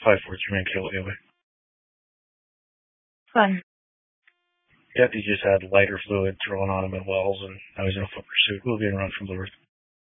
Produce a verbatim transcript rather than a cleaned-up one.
five four three man kill anyway. Fun. Yep, he just had lighter fluid thrown on him at Wells, and now he's in a foot pursuit. We'll be in run from Blue Earth.